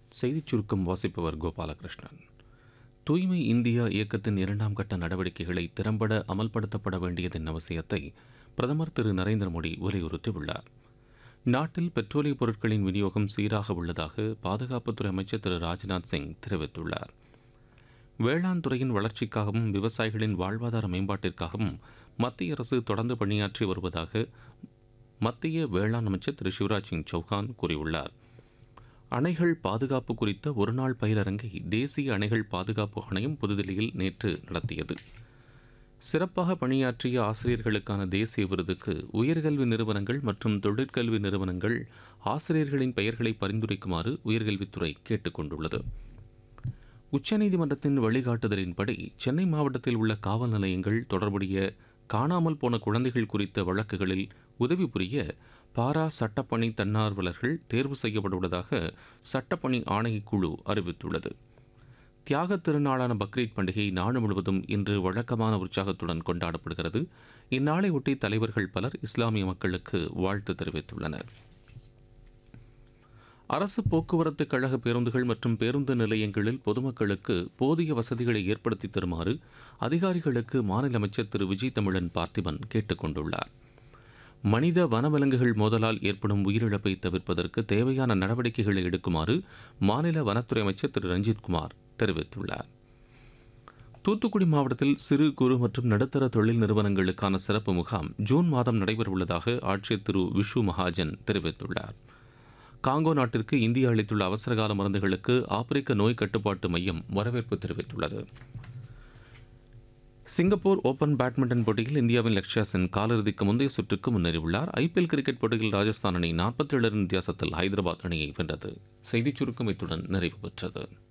செய்திச் சுருக்கம் வாசிப்பவர் கோபாலகிருஷ்ணன். தூய்மை இந்தியா இயக்கத்தின் 2ஆம் கட்ட நடவடிக்கைகளை திறம்பட அமல்படுத்தப்பட வேண்டியதன் அவசியத்தை பிரதமர் திரு நரேந்திர மோடி வலியுறுத்தியுள்ளார். நாட்டில் பெட்ரோலிய பொருட்களின் விநியோகம் சீராக உள்ளதாக பாதுகாப்புத்துறை அமைச்சர் திரு ராஜ்நாத் சிங் தெரிவித்துள்ளார். வேளாண் துறையின் வளர்ச்சிக்காகவும் விவசாயிகளின் வாழ்வாதார மேம்பாட்டிற்காகவும் மத்திய அரசு தொடர்ந்து பணியாற்றி வருவதாக மத்திய வேளாண் அமைச்சர் திரு சிவராஜ் சிங் சௌஹான் கூறியுள்ளார். அணைகள் பாதுகாப்பு குறித்த ஒருநாள் பயிலரங்கை தேசிய அணைகள் பாதுகாப்பு ஆணையம் புதுதில்லியில் நேற்று நடத்தியது. சிறப்பாக பணியாற்றிய ஆசிரியர்களுக்கான தேசிய விருதுக்கு உயர்கல்வி நிறுவனங்கள் மற்றும் தொழிற்கல்வி நிறுவனங்கள் ஆசிரியர்களின் பெயர்களை பரிந்துரைக்குமாறு உயர்கல்வித்துறை கேட்டுக் கொண்டுள்ளது. உச்சநீதிமன்றத்தின் வழிகாட்டுதலின்படி சென்னை மாவட்டத்தில் உள்ள காவல் நிலையங்கள் தொடர்புடைய காணாமல் போன குழந்தைகள் குறித்த வழக்குகளில் உதவி புரிய பாரா சட்டப்பணி தன்னார்வலர்கள் தேர்வு செய்யப்பட்டுள்ளதாக சட்டப்பணி ஆணையக்குழு அறிவித்துள்ளது. தியாகத் திருநாளான பக்ரீத் பண்டிகை நாடு முழுவதும் இன்று வழக்கமான உற்சாகத்துடன் கொண்டாடப்படுகிறது. இந்நாளையொட்டி தலைவர்கள் பலர் இஸ்லாமிய மக்களுக்கு வாழ்த்து தெரிவித்துள்ளனர். அரசு போக்குவரத்து கழக பேருந்துகள் மற்றும் பேருந்து நிலையங்களில் பொதுமக்களுக்கு போதிய வசதிகளை ஏற்படுத்தி தருமாறு அதிகாரிகளுக்கு மாநில அமைச்சர் திரு விஜய் தமிழன் பார்த்திபன் கேட்டுக் கொண்டுள்ளார். மனித வனவிலங்குகள் மோதலால் ஏற்படும் உயிரிழப்பை தவிர்ப்பதற்கு தேவையான நடவடிக்கைகளை எடுக்குமாறு மாநில வனத்துறை அமைச்சர் திரு ரஞ்சித்குமார் தெரிவித்துள்ளார். தூத்துக்குடி மாவட்டத்தில் சிறு குறு மற்றும் நடுத்தர தொழில் நிறுவனங்களுக்கான சிறப்பு முகாம் ஜூன் மாதம் நடைபெறவுள்ளதாக ஆட்சியர் திரு விஷு மகாஜன் தெரிவித்துள்ளார். காங்கோ நாட்டிற்கு இந்தியா அளித்துள்ள அவசரகால மருந்துகளுக்கு ஆப்பிரிக்க நோய் கட்டுப்பாட்டு மையம் வரவேற்பு தெரிவித்துள்ளது. சிங்கப்பூர் ஓபன் பேட்மிண்டன் போட்டியில் இந்தியாவின் லக்ஷ்யா சென் காலிறுதிக்கு முந்தைய சுற்றுக்கு முன்னேறியுள்ளார். ஐபிஎல் கிரிக்கெட் போட்டியில் ராஜஸ்தான் அணி 47 ரன் வித்தியாசத்தில் ஹைதராபாத் அணியை வென்றது. செய்திச் சுருக்கம் இத்துடன் நிறைவு பெற்றது.